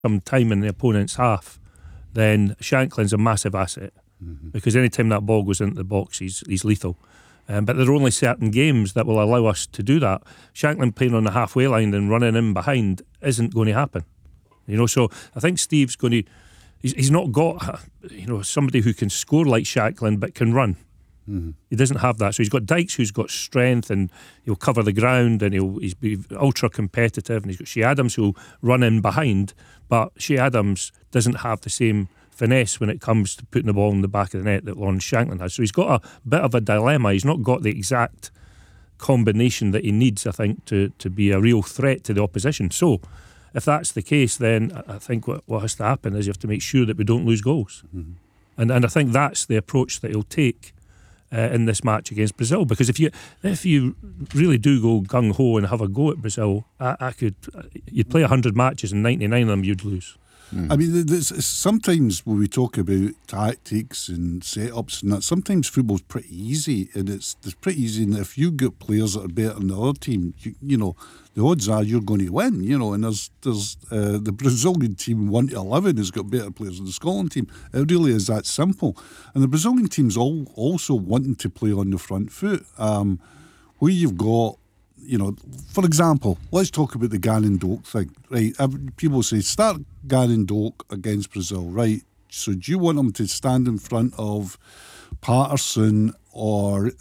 some time in the opponent's half, then Shanklin's a massive asset, because any time that ball goes into the box, he's lethal. But there are only certain games that will allow us to do that. Shanklin playing on the halfway line and running in behind isn't going to happen. So I think Steve's going to. He's not got somebody who can score like Shanklin but can run. He doesn't have that. So he's got Dykes, who's got strength and he'll cover the ground and he's be ultra competitive, and he's got Shea Adams who'll run in behind, but Shea Adams doesn't have the same finesse when it comes to putting the ball in the back of the net that Lawrence Shanklin has. So he's got a bit of a dilemma. He's not got the exact combination that he needs, I think, to be a real threat to the opposition. So if that's the case, then I think what has to happen is you have to make sure that we don't lose goals. And I think that's the approach that he'll take in this match against Brazil, because if you really do go gung-ho and have a go at Brazil, you'd play 100 matches and 99 of them you'd lose. I mean, sometimes when we talk about tactics and setups and that, sometimes football's pretty easy, and it's pretty easy. And if you get players that are better than the other team, the odds are you're going to win. And there's the Brazilian team 1-11 has got better players than the Scotland team. It really is that simple. And the Brazilian team's also wanting to play on the front foot. Where you've got, for example, let's talk about the Gannon Doak thing, right? People say start Gannon Doak against Brazil, right? So do you want him to stand in front of Patterson or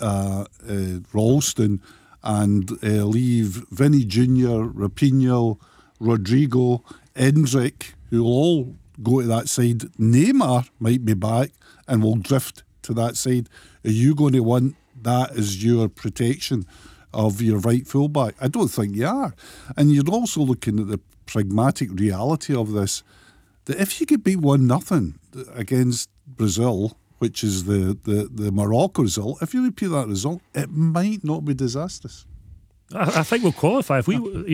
Ralston and leave Vinny Jr., Rapinho, Rodrigo, Endrick, who will all go to that side? Neymar might be back and will drift to that side. Are you going to want that as your protection of your right fullback? I don't think you are. And you're also looking at the pragmatic reality of this, that if you could beat 1-0 against Brazil, which is the Morocco result, if you repeat that result, it might not be disastrous. I think we'll qualify. If we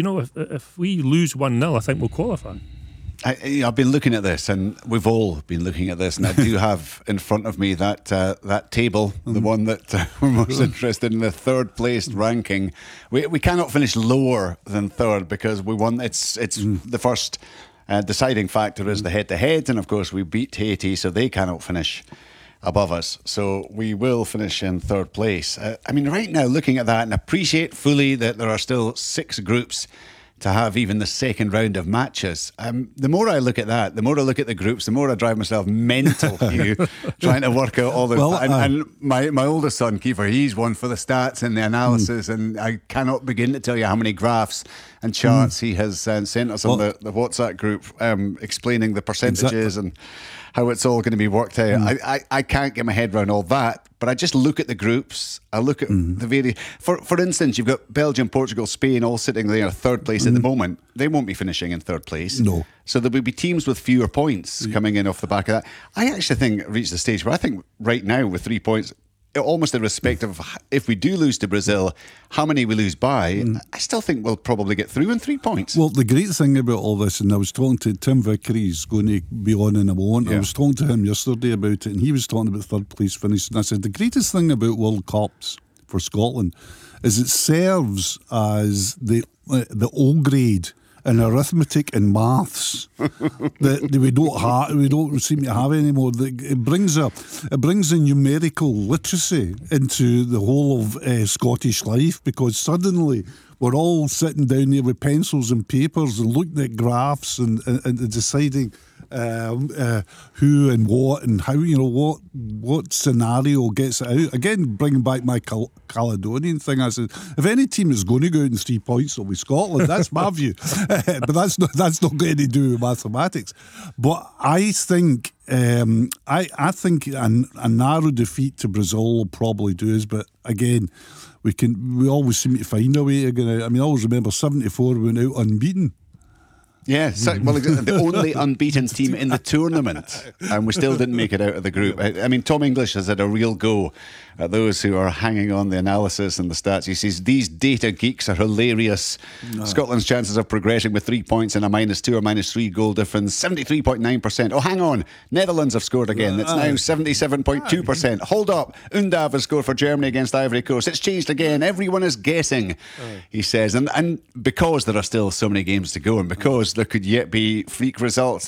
lose 1-0, I think we'll qualify. I've been looking at this, and we've all been looking at this, and I do have in front of me that table, the one that we're most interested in, the third placed ranking. We cannot finish lower than third because we won. It's the first deciding factor is the head-to-head, and of course we beat Haiti, so they cannot finish above us. So we will finish in third place. I mean, right now, looking at that, and appreciate fully that there are still 6 groups to have even the second round of matches. The more I look at that, the more I look at the groups, the more I drive myself mental, trying to work out all this. And my oldest son, Kiefer, he's one for the stats and the analysis, and I cannot begin to tell you how many graphs and charts he has sent us on the WhatsApp group explaining the percentages and how it's all going to be worked out. I can't get my head around all that, but I just look at the groups. I look at the various. For instance, you've got Belgium, Portugal, Spain all sitting there third place at the moment. They won't be finishing in third place. No. So there will be teams with fewer points coming in off the back of that. I actually think it reached the stage where I think right now with 3 points, almost irrespective of if we do lose to Brazil, how many we lose by, I still think we'll probably get through in 3 points. Well, the great thing about all this, and I was talking to Tim Vickery, he's going to be on in a moment. I was talking to him yesterday about it, and he was talking about third place finish, and I said the greatest thing about World Cups for Scotland is it serves as the O grade in arithmetic and maths that we don't seem to have anymore. It brings a numerical literacy into the whole of Scottish life, because suddenly we're all sitting down there with pencils and papers and looking at graphs and deciding who and what and how, what scenario gets it out. Again, bringing back my Caledonian thing, I said, if any team is going to go out in 3 points, it'll be Scotland. That's my view. But that's not going to do with mathematics. But I think I think a narrow defeat to Brazil will probably do us. But again, we always seem to find a way to get out. I mean, I always remember 74 we went out unbeaten. Yeah, the only unbeaten team in the tournament, and we still didn't make it out of the group. I mean, Tom English has had a real go at those who are hanging on the analysis and the stats. He says, these data geeks are hilarious. Scotland's chances of progressing with 3 points and a -2 or -3 goal difference, 73.9%. Oh, hang on, Netherlands have scored again. It's now 77.2%. Hold up, Undav has scored for Germany against Ivory Coast. It's changed again. Everyone is guessing, he says. And because there are still so many games to go, and because there could yet be freak results